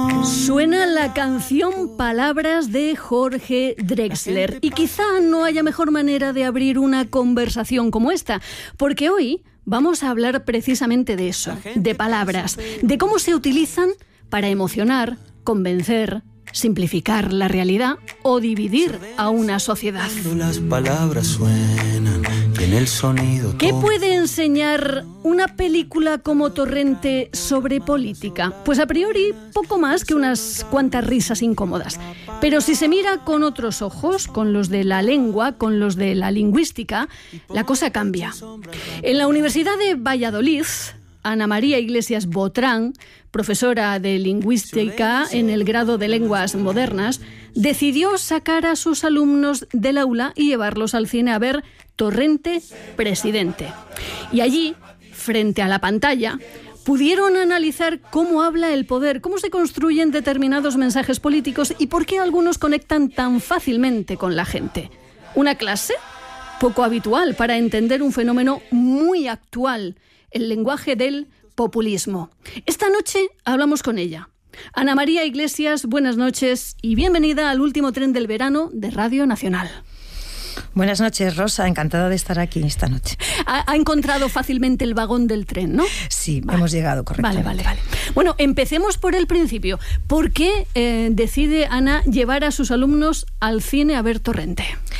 Suena la canción Palabras de Jorge Drexler y quizá no haya mejor manera de abrir una conversación como esta, porque hoy vamos a hablar precisamente de eso, de palabras, de cómo se utilizan para emocionar, convencer, simplificar la realidad o dividir a una sociedad. Las palabras suenan y en el sonido. ¿Qué puede enseñar una película como Torrente sobre política? Pues a priori poco más que unas cuantas risas incómodas. Pero si se mira con otros ojos, con los de la lengua, con los de la lingüística, la cosa cambia. En la Universidad de Valladolid, Ana María Iglesias Botrán, profesora de lingüística en el grado de lenguas modernas, decidió sacar a sus alumnos del aula y llevarlos al cine a ver Torrente, Presidente. Y allí, frente a la pantalla, pudieron analizar cómo habla el poder, cómo se construyen determinados mensajes políticos y por qué algunos conectan tan fácilmente con la gente. Una clase poco habitual para entender un fenómeno muy actual, el lenguaje del populismo. Esta noche hablamos con ella. Ana María Iglesias, buenas noches y bienvenida al último tren del verano de Radio Nacional. Buenas noches, Rosa. Encantada de estar aquí esta noche. Ha encontrado fácilmente el vagón del tren, ¿no? Sí, vale. Hemos llegado correctamente. Vale. Bueno, empecemos por el principio. ¿Por qué decide Ana llevar a sus alumnos al cine a ver Torrente?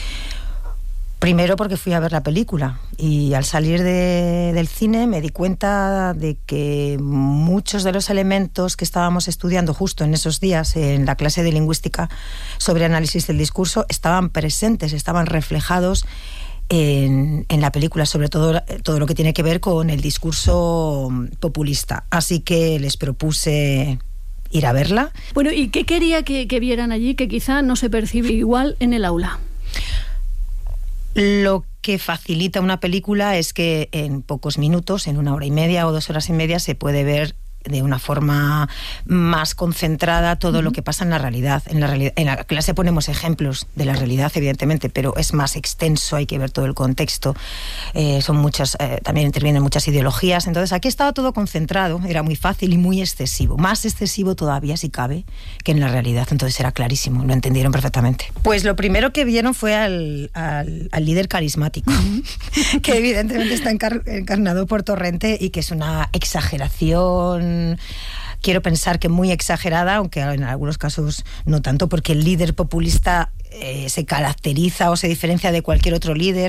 Primero porque fui a ver la película y al salir del cine me di cuenta de que muchos de los elementos que estábamos estudiando justo en esos días en la clase de lingüística sobre análisis del discurso estaban presentes, estaban reflejados en la película, sobre todo lo que tiene que ver con el discurso populista. Así que les propuse ir a verla. Bueno, ¿y qué quería que vieran allí que quizá no se percibe igual en el aula? Lo que facilita una película es que en pocos minutos, en 1 hora y media o 2 horas y media, se puede ver de una forma más concentrada todo lo que pasa en la realidad. En la clase ponemos ejemplos de la realidad, evidentemente, pero es más extenso, hay que ver todo el contexto. Son muchas, también intervienen muchas ideologías. Entonces aquí estaba todo concentrado, era muy fácil y muy excesivo. Más excesivo todavía, si cabe, que en la realidad. Entonces era clarísimo, lo entendieron perfectamente. Pues lo primero que vieron fue al líder carismático, que evidentemente está encarnado por Torrente y que es una exageración. Quiero pensar que muy exagerada, aunque en algunos casos no tanto, porque el líder populista se caracteriza o se diferencia de cualquier otro líder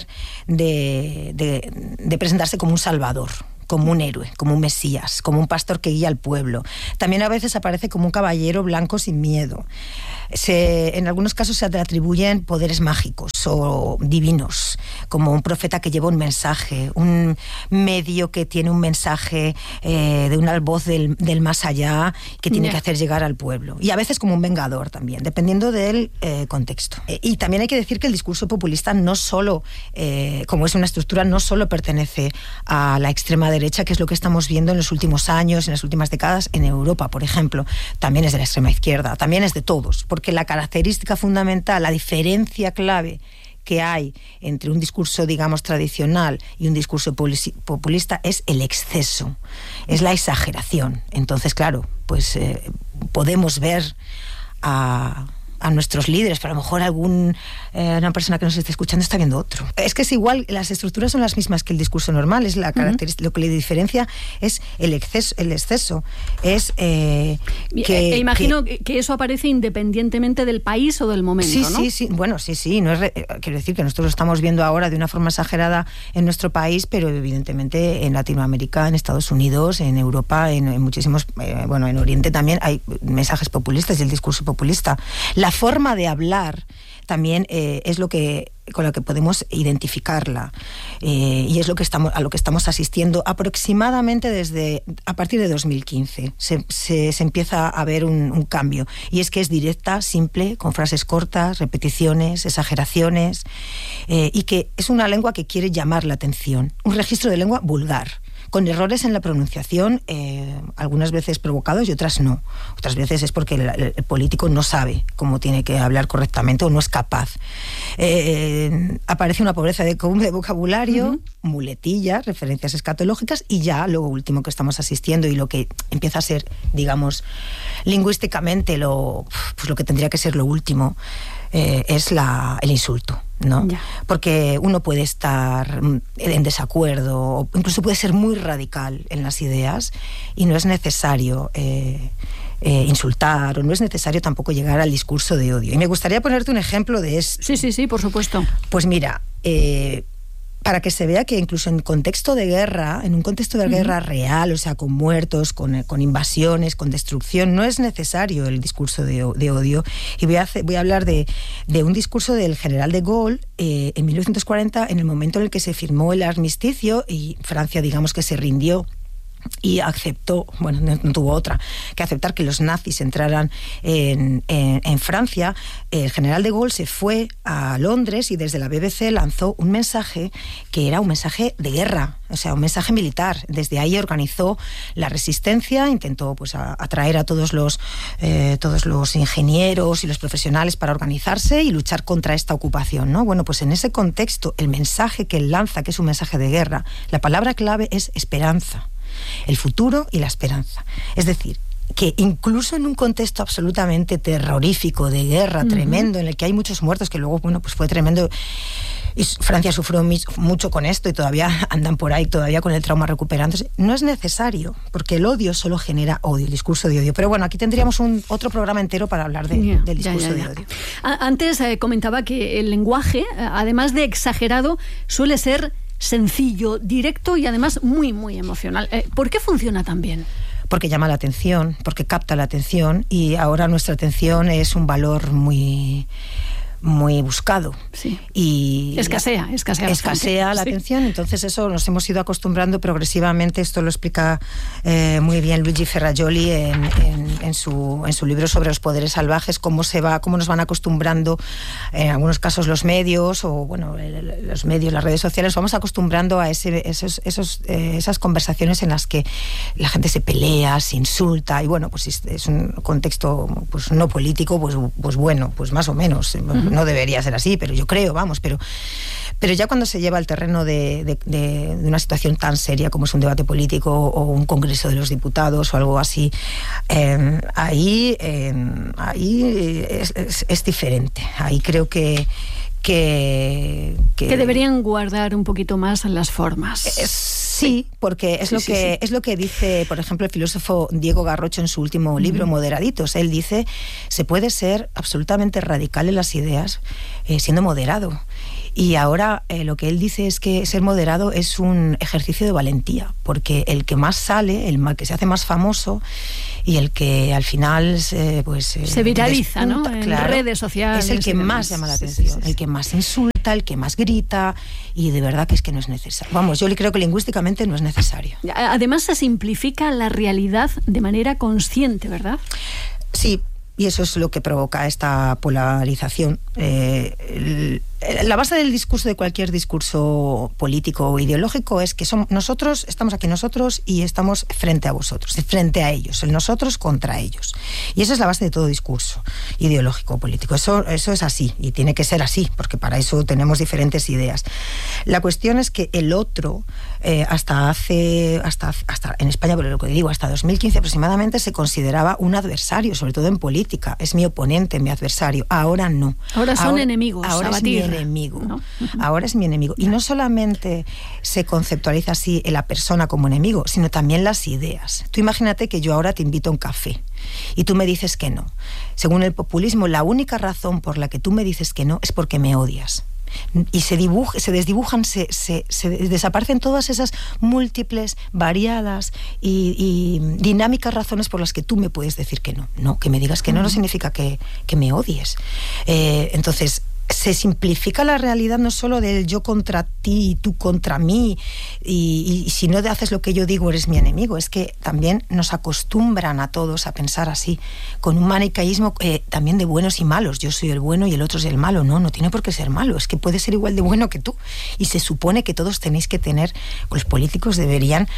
de presentarse como un salvador, como un héroe, como un mesías, como un pastor que guía al pueblo. También a veces aparece como un caballero blanco sin miedo. En algunos casos se le atribuyen poderes mágicos o divinos, como un profeta que lleva un mensaje, un medio que tiene un mensaje de una voz del más allá que tiene que hacer llegar al pueblo. Y a veces como un vengador también, dependiendo del contexto. Y también hay que decir que el discurso populista no solo, como es una estructura, no solo pertenece a la extrema derecha, que es lo que estamos viendo en los últimos años, en las últimas décadas, en Europa, por ejemplo. También es de la extrema izquierda, también es de todos, porque la característica fundamental, la diferencia clave que hay entre un discurso, digamos, tradicional y un discurso populista es el exceso, es la exageración. Entonces, claro, pues podemos ver a nuestros líderes, pero a lo mejor una persona que nos esté escuchando está viendo otro. Es que es igual, las estructuras son las mismas que el discurso normal, es la característica, lo que le diferencia es el exceso. Es imagino que eso aparece independientemente del país o del momento, ¿no? Sí. Bueno, sí. No es quiero decir que nosotros lo estamos viendo ahora de una forma exagerada en nuestro país, pero evidentemente en Latinoamérica, en Estados Unidos, en Europa, en muchísimos, en Oriente también hay mensajes populistas y el discurso populista. La forma de hablar también es con lo que podemos identificarla y es a lo que estamos asistiendo aproximadamente a partir de 2015. Se empieza a ver un cambio y es que es directa, simple, con frases cortas, repeticiones, exageraciones y que es una lengua que quiere llamar la atención, un registro de lengua vulgar, con errores en la pronunciación, algunas veces provocados y otras no. Otras veces es porque el político no sabe cómo tiene que hablar correctamente o no es capaz. Aparece una pobreza de vocabulario, muletillas, referencias escatológicas, y ya lo último que estamos asistiendo y lo que empieza a ser, digamos, lingüísticamente lo que tendría que ser lo último, es el insulto, ¿no? Ya. Porque uno puede estar en desacuerdo, o incluso puede ser muy radical en las ideas, y no es necesario insultar, o no es necesario tampoco llegar al discurso de odio. Y me gustaría ponerte un ejemplo de esto. Sí, por supuesto. Pues mira, para que se vea que incluso en contexto de guerra, en un contexto de guerra real, o sea, con muertos, con invasiones, con destrucción, no es necesario el discurso de odio. Y voy a hablar de un discurso del general de Gaulle en 1940, en el momento en el que se firmó el armisticio y Francia, digamos, que se rindió y aceptó, bueno, no tuvo otra que aceptar que los nazis entraran en Francia. El general de Gaulle se fue a Londres y desde la BBC lanzó un mensaje que era un mensaje de guerra, o sea, un mensaje militar. Desde ahí organizó la resistencia, intentó pues atraer a todos los ingenieros y los profesionales para organizarse y luchar contra esta ocupación, ¿no? Bueno, pues en ese contexto, el mensaje que él lanza, que es un mensaje de guerra, la palabra clave es esperanza. El futuro y la esperanza. Es decir, que incluso en un contexto absolutamente terrorífico, de guerra, tremendo, en el que hay muchos muertos, que luego, bueno, pues fue tremendo, y Francia sufrió mucho con esto y todavía andan por ahí, todavía con el trauma recuperándose, no es necesario, porque el odio solo genera odio, el discurso de odio. Pero bueno, aquí tendríamos otro programa entero para hablar del discurso de odio. Antes comentaba que el lenguaje, además de exagerado, suele ser sencillo, directo y además muy, muy emocional. ¿Por qué funciona tan bien? Porque llama la atención, porque capta la atención, y ahora nuestra atención es un valor muy buscado. Sí. Y escasea la atención. Entonces eso nos hemos ido acostumbrando progresivamente. Esto lo explica muy bien Luigi Ferrajoli en su libro sobre los poderes salvajes, cómo nos van acostumbrando, en algunos casos los medios, o bueno, los medios, las redes sociales, vamos acostumbrando a esas conversaciones en las que la gente se pelea, se insulta, y bueno, pues es un contexto pues no político, pues bueno, pues más o menos. No debería ser así, pero yo creo, pero ya cuando se lleva al terreno de una situación tan seria como es un debate político o un congreso de los diputados o algo así, ahí es diferente. Ahí creo que deberían guardar un poquito más las formas. Sí, porque es lo que dice, por ejemplo, el filósofo Diego Garrocho en su último libro, Moderaditos. Él dice, se puede ser absolutamente radical en las ideas siendo moderado. Y ahora lo que él dice es que ser moderado es un ejercicio de valentía, porque el que más sale, el que se hace más famoso y el que al final se viraliza, despunta, ¿no? En redes sociales. Es el que más llama la atención, el que más insulta, el que más grita, y de verdad que es que no es necesario. Vamos, yo creo que lingüísticamente no es necesario. Además se simplifica la realidad de manera consciente, ¿verdad? Sí. Y eso es lo que provoca esta polarización. La base del discurso, de cualquier discurso político o ideológico, es que estamos aquí nosotros y estamos frente a vosotros, frente a ellos, el nosotros contra ellos. Y esa es la base de todo discurso ideológico o político. Eso es así, y tiene que ser así, porque para eso tenemos diferentes ideas. La cuestión es que el otro, hasta en España, por lo que digo, hasta 2015 aproximadamente, se consideraba un adversario, sobre todo en política. Es mi oponente, mi adversario. Ahora no. Ahora son enemigos. Ahora es mi enemigo. ¿No? Ahora es mi enemigo. Y no solamente se conceptualiza así la persona como enemigo, sino también las ideas. Tú imagínate que yo ahora te invito a un café y tú me dices que no. Según el populismo, la única razón por la que tú me dices que no es porque me odias. Y se desdibujan, se desaparecen todas esas múltiples, variadas y dinámicas razones por las que tú me puedes decir que no. No, que me digas que no significa que me odies. Entonces, se simplifica la realidad no solo del yo contra ti y tú contra mí, y si no te haces lo que yo digo eres mi enemigo. Es que también nos acostumbran a todos a pensar así, con un maniqueísmo también de buenos y malos. Yo soy el bueno y el otro es el malo. No tiene por qué ser malo, es que puede ser igual de bueno que tú. Y se supone que todos tenéis que tener, los políticos deberían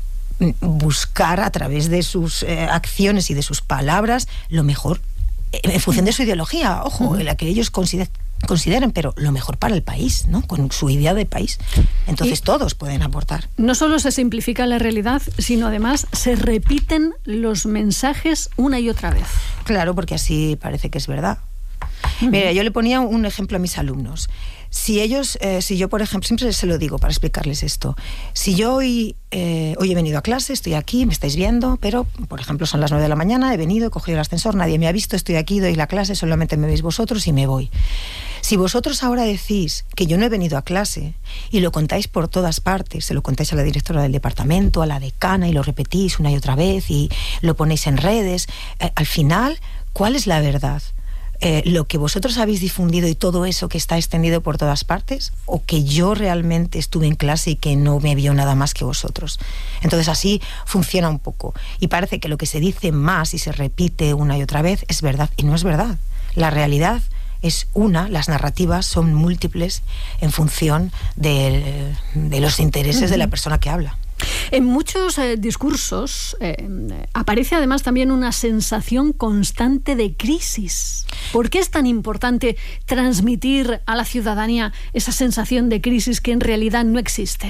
buscar a través de sus acciones y de sus palabras lo mejor en función de su ideología, ojo, la que ellos consideren, pero lo mejor para el país, ¿no? Con su idea de país. Entonces todos pueden aportar. No solo se simplifica la realidad, sino además se repiten los mensajes una y otra vez. Claro, porque así parece que es verdad. Mira, yo le ponía un ejemplo a mis alumnos. Si yo, por ejemplo, siempre se lo digo para explicarles esto. Si yo hoy he venido a clase, estoy aquí, me estáis viendo, pero, por ejemplo, son las 9 de la mañana, he venido, he cogido el ascensor, nadie me ha visto, estoy aquí, doy la clase, solamente me veis vosotros y me voy. Si vosotros ahora decís que yo no he venido a clase y lo contáis por todas partes, se lo contáis a la directora del departamento, a la decana, y lo repetís una y otra vez y lo ponéis en redes, al final, ¿cuál es la verdad? Lo que vosotros habéis difundido y todo eso que está extendido por todas partes, o que yo realmente estuve en clase y que no me vio nada más que vosotros. Entonces así funciona un poco y parece que lo que se dice más y se repite una y otra vez es verdad, y no es verdad. La realidad es una, las narrativas son múltiples en función de los intereses de la persona que habla. En muchos discursos aparece además también una sensación constante de crisis. ¿Por qué es tan importante transmitir a la ciudadanía esa sensación de crisis que en realidad no existe?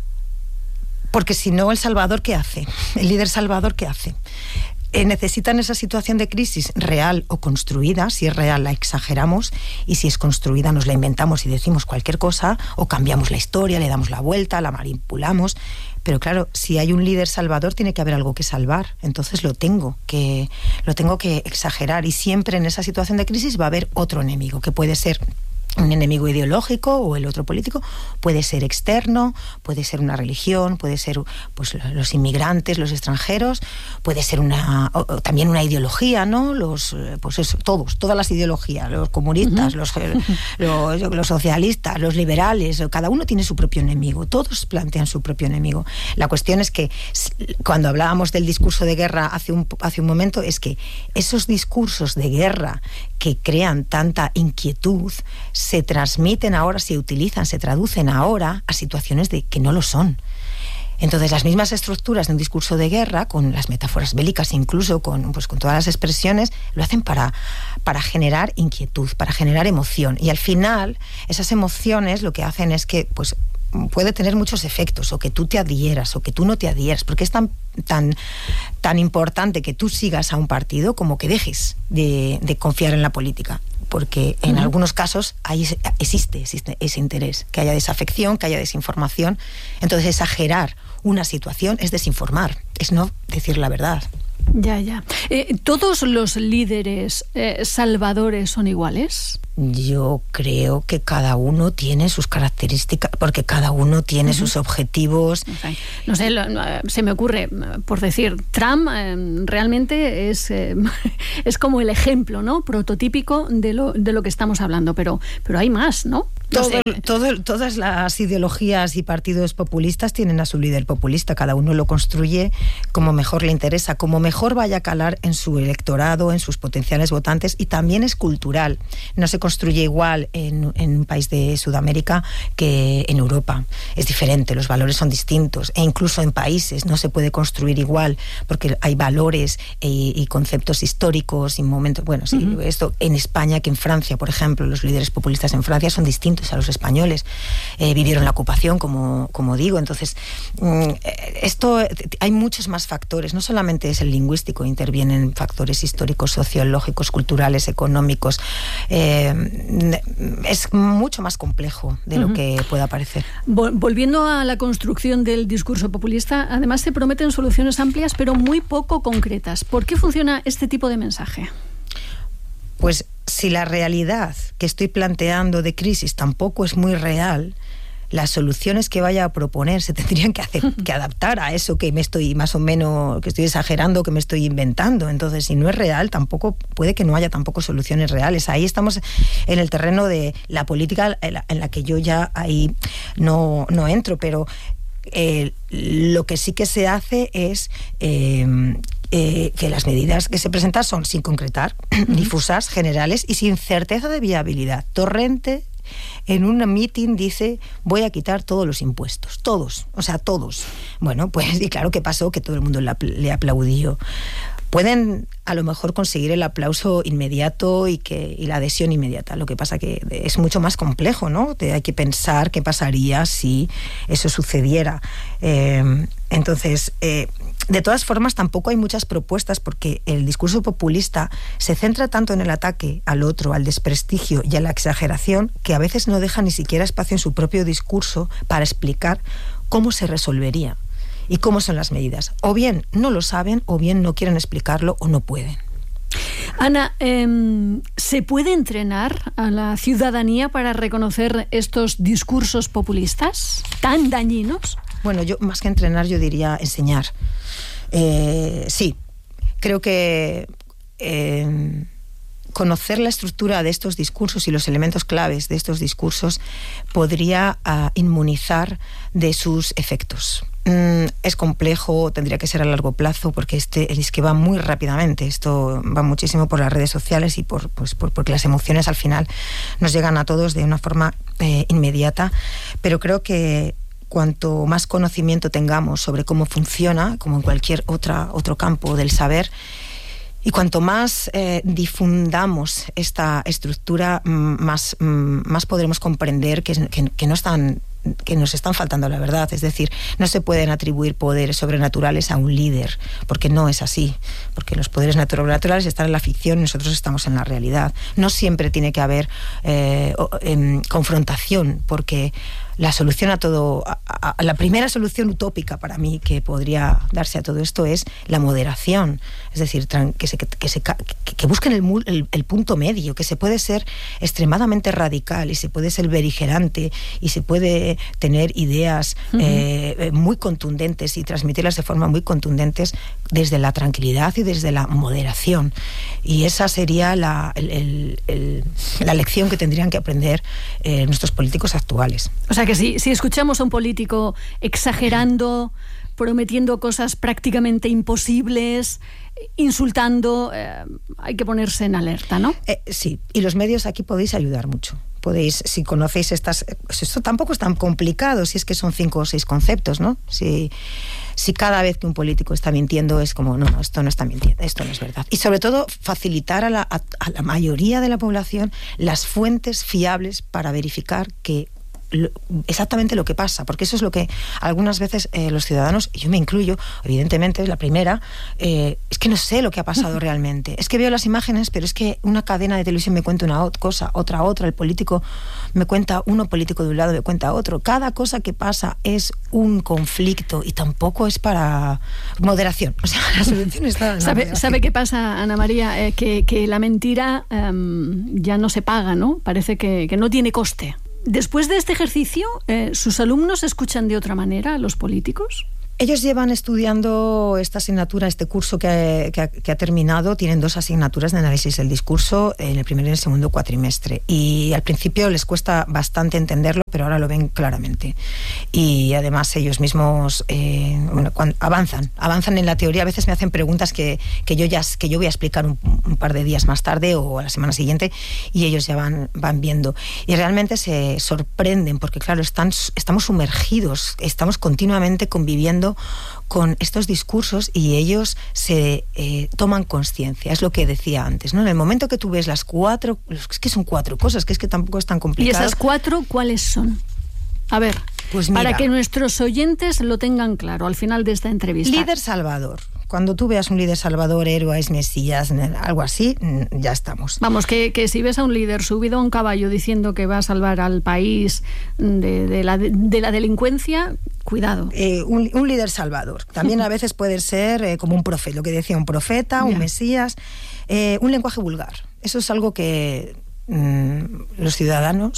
Porque si no, ¿el salvador qué hace? ¿El líder salvador qué hace? Necesitan esa situación de crisis real o construida. Si es real la exageramos, y si es construida nos la inventamos y decimos cualquier cosa, o cambiamos la historia, le damos la vuelta, la manipulamos. Pero claro, si hay un líder salvador tiene que haber algo que salvar, entonces lo tengo que exagerar, y siempre en esa situación de crisis va a haber otro enemigo, que puede ser un enemigo ideológico o el otro político, puede ser externo, puede ser una religión, puede ser pues los inmigrantes, los extranjeros, puede ser también una ideología, ¿no? Todas las ideologías, los comunistas, los socialistas, los liberales, cada uno tiene su propio enemigo, todos plantean su propio enemigo. La cuestión es que cuando hablábamos del discurso de guerra hace un momento, es que esos discursos de guerra que crean tanta inquietud se transmiten ahora, se utilizan, se traducen ahora a situaciones que no lo son. Entonces, las mismas estructuras de un discurso de guerra, con las metáforas bélicas, incluso con todas las expresiones, lo hacen para generar inquietud, para generar emoción. Y al final, esas emociones lo que hacen es que puede tener muchos efectos, o que tú te adhieras o que tú no te adhieras, porque es tan importante que tú sigas a un partido como que dejes de confiar en la política, porque en algunos casos existe ese interés, que haya desafección, que haya desinformación. Entonces exagerar una situación es desinformar, es no decir la verdad. Ya. ¿Todos los líderes salvadores son iguales? Yo creo que cada uno tiene sus características, porque cada uno tiene sus objetivos. No sé, se me ocurre, por decir, Trump realmente es como el ejemplo, ¿no?, prototípico de lo que estamos hablando, pero hay más, ¿no? Todas las ideologías y partidos populistas tienen a su líder populista. Cada uno lo construye como mejor le interesa, como mejor vaya a calar en su electorado, en sus potenciales votantes, y también es cultural. No se construye igual en un país de Sudamérica que en Europa. Es diferente, los valores son distintos, e incluso en países no se puede construir igual, porque hay valores y conceptos históricos y momentos. Bueno, sí, esto en España que en Francia, por ejemplo, los líderes populistas en Francia son distintos a los españoles, vivieron la ocupación, como digo. Entonces, esto hay muchos más factores, no solamente es el lingüístico, intervienen factores históricos, sociológicos, culturales, económicos. Es mucho más complejo de lo que pueda parecer. Volviendo a la construcción del discurso populista, además se prometen soluciones amplias pero muy poco concretas. ¿Por qué funciona este tipo de mensaje? Pues si la realidad que estoy planteando de crisis tampoco es muy real, las soluciones que vaya a proponer se tendrían que adaptar a eso que me estoy más o menos, que estoy exagerando, que me estoy inventando. Entonces, si no es real, tampoco puede que no haya tampoco soluciones reales. Ahí estamos en el terreno de la política en la que yo ya ahí no entro, pero lo que sí que se hace es que las medidas que se presentan son sin concretar, difusas, generales y sin certeza de viabilidad. Torrente en un meeting dice: voy a quitar todos los impuestos, todos. Bueno, pues y claro, ¿qué pasó? Que todo el mundo le aplaudió. Pueden a lo mejor conseguir el aplauso inmediato y la adhesión inmediata. Lo que pasa que es mucho más complejo, ¿no? Hay que pensar qué pasaría si eso sucediera. Entonces, de todas formas, tampoco hay muchas propuestas, porque el discurso populista se centra tanto en el ataque al otro, al desprestigio y a la exageración, que a veces no deja ni siquiera espacio en su propio discurso para explicar cómo se resolvería y cómo son las medidas. O bien no lo saben, o bien no quieren explicarlo, o no pueden. Ana, ¿se puede entrenar a la ciudadanía para reconocer estos discursos populistas tan dañinos? Bueno, yo más que entrenar, yo diría enseñar. Sí, creo que conocer la estructura de estos discursos y los elementos claves de estos discursos podría inmunizar de sus efectos. Es complejo, tendría que ser a largo plazo, porque es que va muy rápidamente. Esto va muchísimo por las redes sociales y porque las emociones al final nos llegan a todos de una forma inmediata. Pero creo que cuanto más conocimiento tengamos sobre cómo funciona, como en cualquier otro campo del saber, y cuanto más difundamos esta estructura, más podremos comprender que nos están faltando la verdad. Es decir, no se pueden atribuir poderes sobrenaturales a un líder, porque no es así, porque los poderes naturales están en la ficción y nosotros estamos en la realidad. No siempre tiene que haber confrontación, porque la solución a todo, la primera solución utópica para mí que podría darse a todo esto es la moderación. Es decir, que busquen el punto medio, que se puede ser extremadamente radical y se puede ser beligerante y se puede tener ideas muy contundentes y transmitirlas de forma muy contundentes desde la tranquilidad y desde la moderación. Y esa sería la lección que tendrían que aprender nuestros políticos actuales. O sea que si escuchamos a un político exagerando, prometiendo cosas prácticamente imposibles, insultando, hay que ponerse en alerta, ¿no? Sí, y los medios aquí podéis ayudar mucho. Podéis, si conocéis esto tampoco es tan complicado, si es que son 5 o 6 conceptos, ¿no? Si cada vez que un político está mintiendo es como, no, esto no está mintiendo, esto no es verdad. Y sobre todo, facilitar a la mayoría de la población las fuentes fiables para verificar que exactamente lo que pasa, porque eso es lo que algunas veces los ciudadanos, y yo me incluyo, evidentemente, la primera, es que no sé lo que ha pasado realmente. Es que veo las imágenes, pero es que una cadena de televisión me cuenta una cosa, otra, el político me cuenta político de un lado me cuenta otro. Cada cosa que pasa es un conflicto y tampoco es para moderación. O sea, la solución está en la moderación. ¿Sabe qué pasa, Ana María? Que la mentira ya no se paga, ¿no? Parece que no tiene coste. Después de este ejercicio, ¿sus alumnos escuchan de otra manera a los políticos? Ellos llevan estudiando esta asignatura, este curso que ha terminado. Tienen 2 asignaturas de análisis del discurso en el primer y en el segundo cuatrimestre. Y al principio les cuesta bastante entenderlo, pero ahora lo ven claramente. Y además ellos mismos avanzan en la teoría. A veces me hacen preguntas que yo voy a explicar un par de días más tarde o a la semana siguiente, y ellos ya van viendo. Y realmente se sorprenden porque, claro, estamos sumergidos, estamos continuamente conviviendo con estos discursos y ellos se toman conciencia. Es lo que decía antes, ¿no? En el momento que tú ves las 4, es que son 4 cosas, que es que tampoco es tan complicado. ¿Y esas 4 cuáles son? A ver, pues mira, para que nuestros oyentes lo tengan claro al final de esta entrevista. Líder salvador. Cuando tú veas un líder salvador, héroe, es Mesías, algo así, ya estamos. Vamos, que si ves a un líder subido a un caballo diciendo que va a salvar al país de la delincuencia, cuidado. Un líder salvador. También a veces puede ser como un profeta, lo que decía, un profeta, un Mesías. Un lenguaje vulgar. Eso es algo que los ciudadanos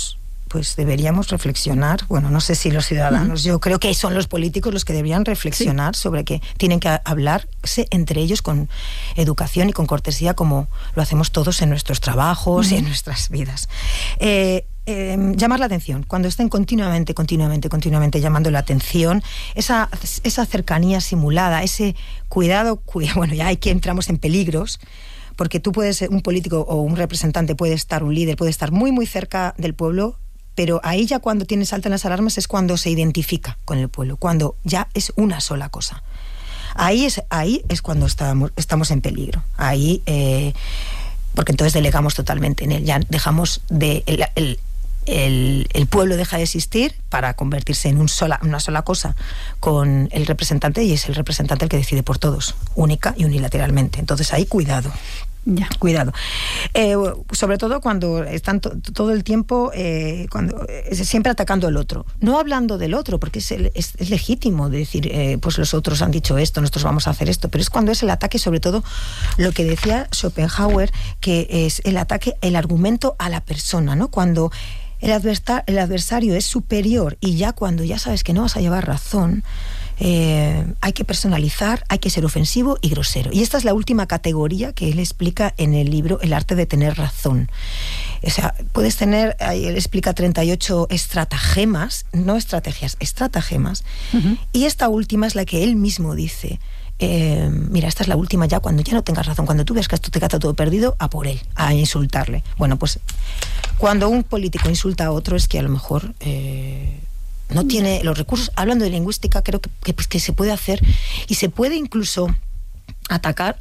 pues deberíamos reflexionar. Bueno, no sé si los ciudadanos, yo creo que son los políticos los que deberían reflexionar sobre que tienen que hablarse entre ellos con educación y con cortesía, como lo hacemos todos en nuestros trabajos y en nuestras vidas. Llamar la atención, cuando estén continuamente llamando la atención, esa cercanía simulada, ese cuidado, bueno, ya aquí entramos en peligros, porque tú puedes ser un político o un representante, puede estar un líder, puede estar muy estrecha del pueblo, pero ahí ya cuando saltan las alarmas es cuando se identifica con el pueblo, cuando ya es una sola cosa. Ahí es cuando estamos en peligro. Ahí, porque entonces delegamos totalmente en él, ya dejamos de... El pueblo deja de existir para convertirse en una sola cosa con el representante, y es el representante el que decide por todos, única y unilateralmente. Entonces ahí cuidado. Ya. Cuidado. Sobre todo cuando están todo el tiempo siempre atacando al otro. No hablando del otro, porque es legítimo decir, pues los otros han dicho esto, nosotros vamos a hacer esto, pero es cuando es el ataque, sobre todo lo que decía Schopenhauer, que es el ataque, el argumento a la persona, ¿no? Cuando el adversario es superior y ya cuando ya sabes que no vas a llevar razón, hay que personalizar, hay que ser ofensivo y grosero. Y esta es la última categoría que él explica en el libro El arte de tener razón. O sea, puedes tener, él explica 38 estratagemas, no estrategias, estratagemas. Y esta última es la que él mismo dice. Mira, esta es la última ya, cuando ya no tengas razón, cuando tú ves que esto te queda todo perdido, a por él, a insultarle. Bueno, pues cuando un político insulta a otro es que a lo mejor no tiene los recursos. Hablando de lingüística, creo que se puede hacer, y se puede incluso atacar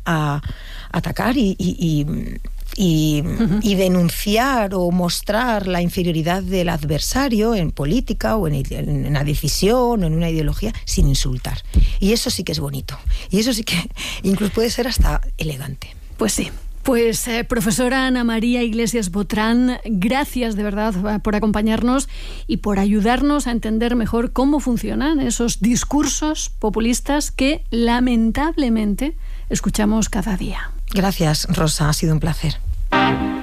y denunciar o mostrar la inferioridad del adversario en política o en una decisión o en una ideología sin insultar. Y eso sí que es bonito. Y eso sí que incluso puede ser hasta elegante. Pues sí. Pues profesora Ana María Iglesias Botrán, gracias de verdad por acompañarnos y por ayudarnos a entender mejor cómo funcionan esos discursos populistas que lamentablemente escuchamos cada día. Gracias, Rosa, ha sido un placer.